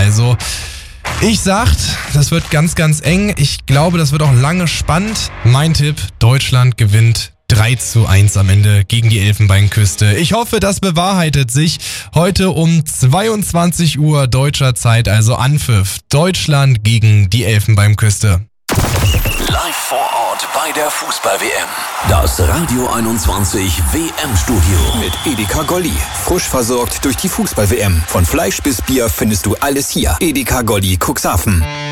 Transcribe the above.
Also, ich sag, das wird ganz, ganz eng. Ich glaube, das wird auch lange spannend. Mein Tipp, Deutschland gewinnt 3:1 am Ende gegen die Elfenbeinküste. Ich hoffe, das bewahrheitet sich heute um 22 Uhr deutscher Zeit, also Anpfiff. Deutschland gegen die Elfenbeinküste. Live vor Ort bei der Fußball-WM. Das Radio 21 WM-Studio mit Edeka Golli. Frisch versorgt durch die Fußball-WM. Von Fleisch bis Bier findest du alles hier. Edeka Golli Cuxhaven.